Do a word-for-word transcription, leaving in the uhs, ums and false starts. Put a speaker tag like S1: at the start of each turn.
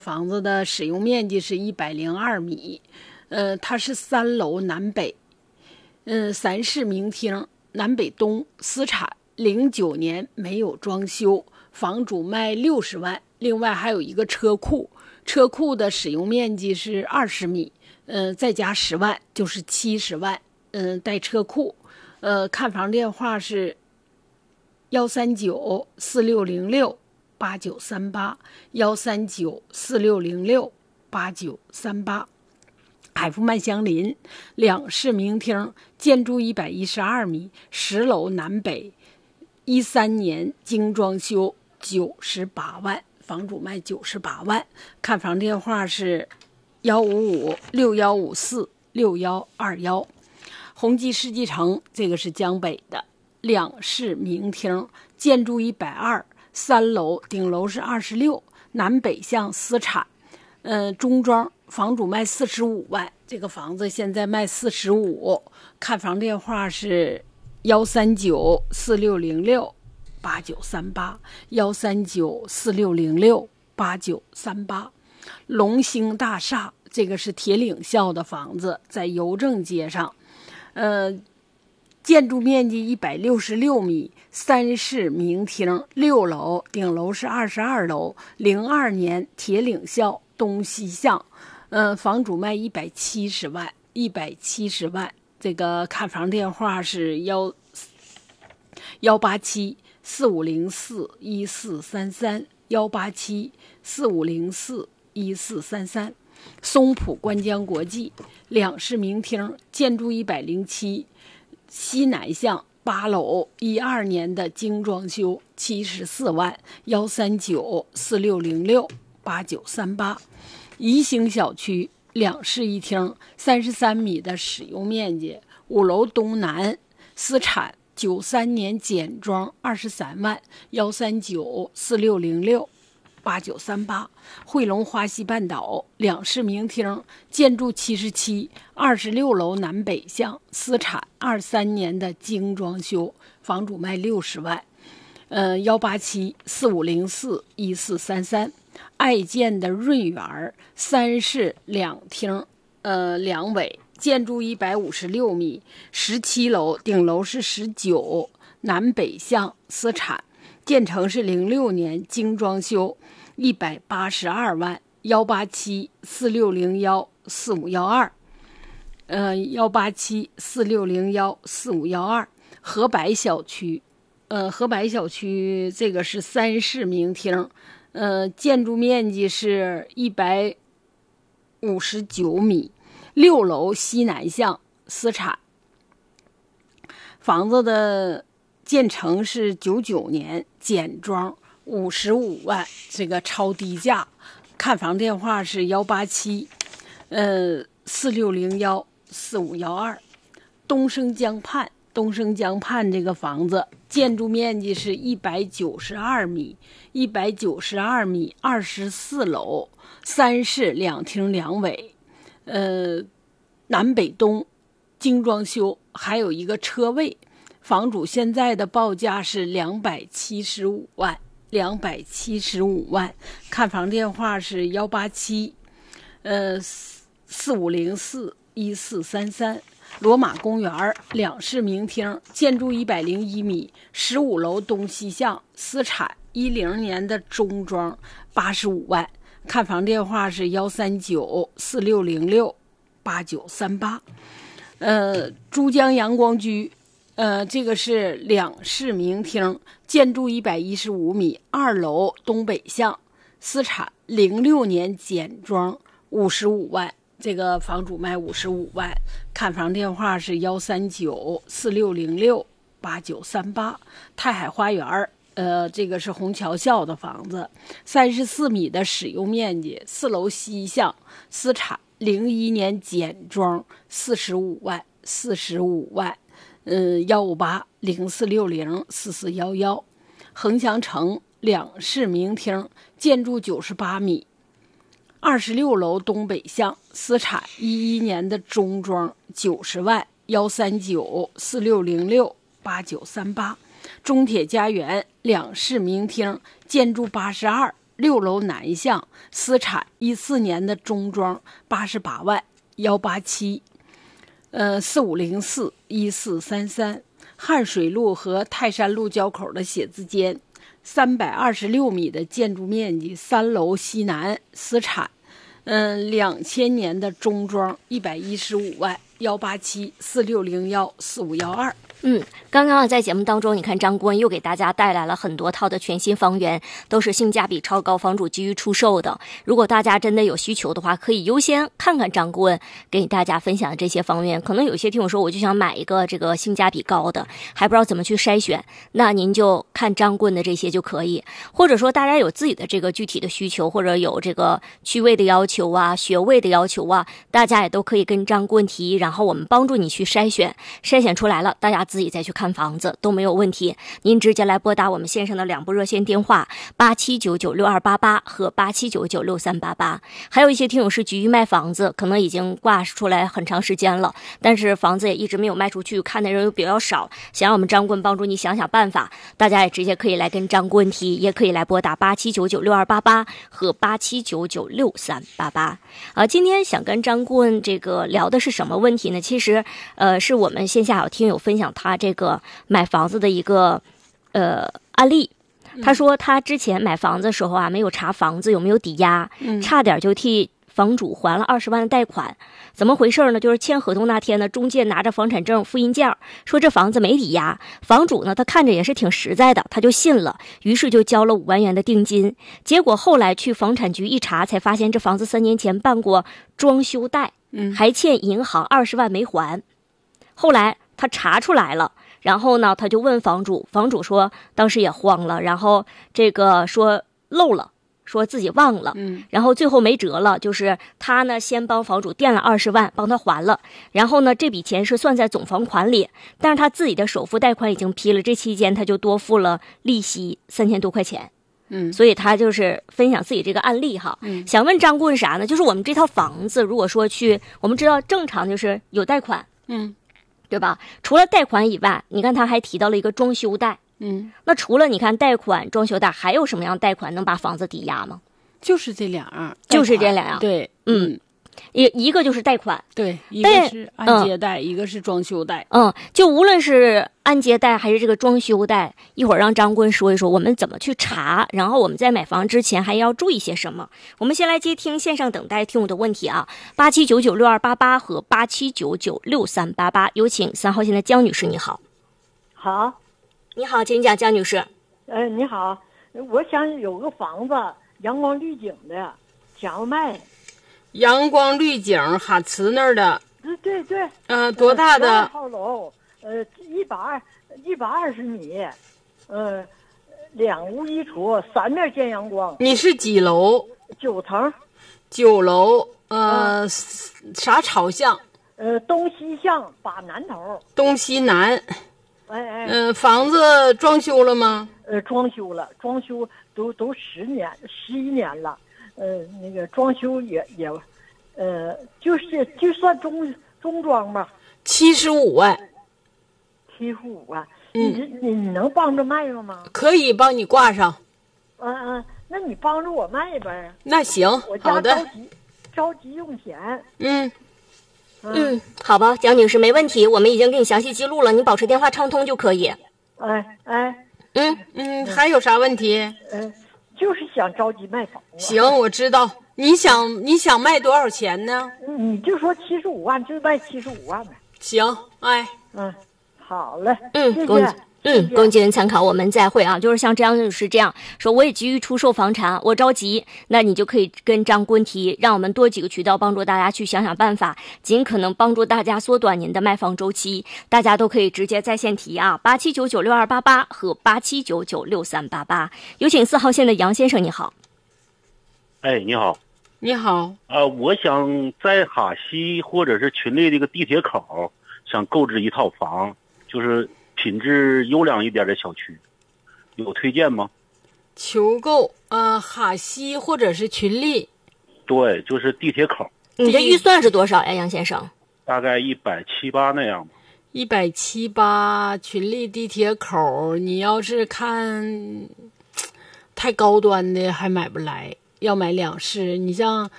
S1: 房子的使用面积是一百零二米，呃，它是三楼南北，嗯，三室明厅，南北东，私产，零九年没有装修，房主卖六十万，另外还有一个车库，车库的使用面积是二十米，呃，再加十万就是七十万，嗯、呃，带车库，呃，看房电话是幺三九四六零六八九三八幺三九四六零六八九三八。海富曼相邻，两室明厅，建筑一百一十二米，十楼南北，一三年精装修，九十八万，房主卖九十八万。看房电话是幺五五六幺五四六幺二幺。宏基世纪城，这个是江北的，两室明厅，建筑一百二，三楼，顶楼是二十六，南北向私产，呃，中装。房主卖四十五万，这个房子现在卖四十五。看房电话是幺三九四六零六八九三八幺三九四六零六八九三八。龙兴大厦，这个是铁岭校的房子，在邮政街上，呃，建筑面积一百六十六米，三室明厅，六楼，顶楼是二十二楼，零二年铁岭校东西向。嗯，房主卖一百七十万，一百七十万。这个看房电话是幺幺八七四五零四一四三三幺八七四五零四一四三三。松浦观江国际，两室明厅，建筑一百零七，西南向，八楼，一二年的精装修，七十四万，幺三九四六零六八九三八。宜兴小区，两室一厅，三十三米的使用面积，五楼东南，私产，九三年简装，二十三万，幺三九四六零六八九三八。汇龙花溪半岛，两室明厅，建筑七十七，二十六楼南北向，私产，二三年的精装修，房主卖六十万，呃，幺八七四五零四一四三三。爱建的润园，三室两厅，呃，两尾，建筑一百五十六米，十七楼，顶楼是十九，南北向，私产，建成是零六年，精装修，一百八十二万，幺八七四六零幺四五幺二，呃，幺八七四六零幺四五幺二。河白小区，呃，河白小区这个是三室明厅。呃，建筑面积是一百五十九米，六楼西南向，私产。房子的建成是九九年，简装，五十五万，这个超低价。看房电话是幺八七，呃，四六零幺四五幺二。东升江畔。东升江畔这个房子建筑面积是一百九十二米，一百九十二米，二十四楼，三室两厅两尾，呃，南北东，精装修，还有一个车位。房主现在的报价是两百七十五万，两百七十五万。看房电话是幺八七，呃，四五零四一四三三。罗马公园，两室明厅，建筑一百零一米，十五楼东西向，私产，一零年的中装，八十五万。看房电话是幺三九四六零六八九三八。呃，珠江阳光居，呃，这个是两室明厅，建筑一百一十五米，二楼东北向，私产，零六年简装，五十五万。这个房主卖五十五万。看房电话是幺三九四六零六八九三八。太海花园，呃，这个是虹桥校的房子，三十四米的使用面积，四楼西向，私产，零一年简装，四十五万，四十五万。嗯，幺五八零四六零四四幺幺。恒祥城，两室明厅，建筑九十八米。二十六楼东北向，私产，一一年的中装，九十万，幺三九四六零六八九三八。中铁家园，两室明厅，建筑八十二， 六楼南向，私产一四年的中装八十八万幺八七，呃四五零四一四三三。汉水路和泰山路交口的写字间，三百二十六米的建筑面积，三楼西南，私产，嗯，两千年的中装一百一十五万幺八七四六零幺四五幺二。
S2: 嗯，刚刚啊，在节目当中，你看张顾问又给大家带来了很多套的全新房源，都是性价比超高，房主急于出售的。如果大家真的有需求的话，可以优先看看张顾问给大家分享的这些房源。可能有些听我说，我就想买一个这个性价比高的，还不知道怎么去筛选，那您就看张顾问的这些就可以。或者说大家有自己的这个具体的需求，或者有这个区位的要求啊、学位的要求啊，大家也都可以跟张顾问提，然后我们帮助你去筛选，筛选出来了，大家自己再去看房子都没有问题。您直接来拨打我们线上的两部热线电话八七九九六二八八和八七九九六三八八。还有一些听友是急于卖房子，可能已经挂出来很长时间了，但是房子也一直没有卖出去，看的人又比较少，想让我们张顾问帮助你想想办法，大家也直接可以来跟张顾问提，也可以来拨打八七九九六二八八和八七九九六三八八。啊，今天想跟张顾问这个聊的是什么问题呢？其实呃，是我们线下有听友分享他这个买房子的一个呃案例。他说他之前买房子的时候啊，没有查房子有没有抵押，差点就替房主还了二十万的贷款。怎么回事呢？就是签合同那天呢，中介拿着房产证复印件说这房子没抵押，房主呢他看着也是挺实在的，他就信了，于是就交了五万元的定金。结果后来去房产局一查，才发现这房子三年前办过装修贷，还欠银行二十万没还。后来他查出来了，然后呢他就问房主，房主说当时也慌了，然后这个说漏了，说自己忘了，嗯，然后最后没辙了，就是他呢先帮房主垫了二十万，帮他还了，然后呢这笔钱是算在总房款里，但是他自己的首付贷款已经批了，这期间他就多付了利息三千多块钱。嗯，所以他就是分享自己这个案例哈。嗯，想问张顾问啥呢？就是我们这套房子，如果说去，我们知道正常就是有贷款，嗯，对吧？除了贷款以外，你看他还提到了一个装修贷。嗯，那除了你看贷款、装修贷，还有什么样贷款能把房子抵押吗？
S1: 就是这两样，
S2: 就是这两样。
S1: 对，
S2: 嗯，一一个就是贷款，
S1: 对，一个是按揭贷，嗯、一个是装修贷。
S2: 嗯，就无论是按揭贷还是这个装修贷，一会儿让张顾问说一说我们怎么去查，然后我们在买房之前还要注意些什么。我们先来接听线上等待听友的问题啊，八七九九六二八八和八七九九六三八八，有请三号线的江女士，你好。
S3: 好。
S2: 你好，请讲，江女士。
S3: 呃，你好，我想有个房子，阳光绿景的，想要卖。
S1: 阳光绿景哈慈那儿的。
S3: 对对对。
S1: 呃，多大的？
S3: 二号楼，呃，一百二一百二十米，呃，两屋一厨，三面见阳光。
S1: 你是几楼？
S3: 九层。
S1: 九楼，呃，嗯、啥朝向？
S3: 呃，东西向，把南头。
S1: 东西南。
S3: 哎哎，
S1: 嗯、呃，房子装修了吗？
S3: 呃，装修了，装修都都十年、十一年了。呃，那个装修也也，呃，就是就算中中装吧。
S1: 七十五万。
S3: 七十五万，嗯，你你你能帮着卖吗？
S1: 可以帮你挂上。
S3: 嗯嗯，那你帮助我卖呗。
S1: 那行，
S3: 我家
S1: 好的。
S3: 着急，着急用钱。
S1: 嗯。
S2: 嗯，好吧，蒋女士没问题，我们已经给你详细记录了，你保持电话畅通就可以。
S3: 哎哎，
S1: 嗯嗯，还有啥问题？
S3: 嗯，就是想着急卖房。
S1: 行，我知道。你想你想卖多少钱呢？
S3: 你就说七十五万，就卖七十五万呗。
S1: 行，哎，
S3: 嗯，好嘞，
S2: 嗯，
S3: 谢谢。
S2: 嗯，供进人参考，我们再会啊。就是像张女士这样说，我也急于出售房产，我着急，那你就可以跟张顾问提，让我们多几个渠道帮助大家去想想办法，尽可能帮助大家缩短您的卖房周期。大家都可以直接在线提啊，八七九九六二八八和八七九九六三八八。有请四号线的杨先生，你好。
S4: 哎，你好。
S1: 你好。
S4: 呃，我想在哈西或者是群里这个地铁口，想购置一套房，就是品质优良一点的小区，有推荐吗？
S1: 求购呃哈西或者是群力。
S4: 对，就是地铁口。
S2: 你的预算是多少呀，杨先生？
S4: 大概一百七八那样吧。
S1: 一百七八，群力地铁口，你要是看， 太高端的还买不来，要买两室。你像